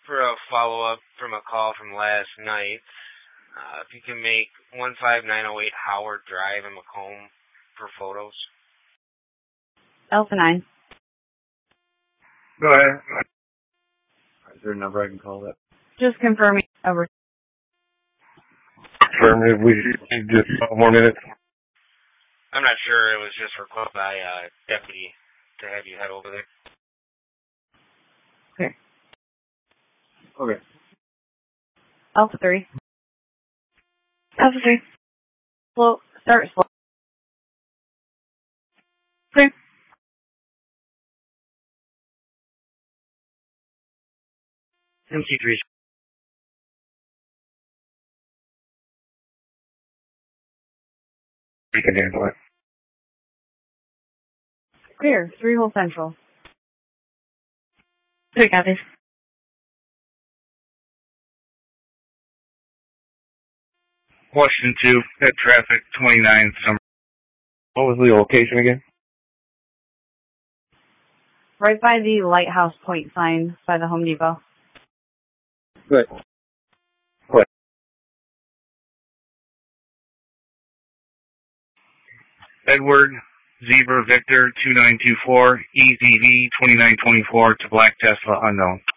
for a follow-up from a call from last night. If you can make 15908 Howard Drive in Macomb for photos. Alpha 9. Go ahead. Is there a number I can call that? Just confirming. Over. Affirmative. We need just a couple more minutes. I'm not sure. It was just requested by deputy to have you head over there. Okay. Okay. Alpha 3. Alpha 3. Slow. Start slow. Clear. MC3. We can handle it. Clear. 3 hole central. 3 copies. Washington 2, head traffic 29 Summer. What was the location again? Right by the lighthouse point sign by the Home Depot. Good. Edward, Zebra Victor 2924, EZV 2924 to Black Tesla unknown.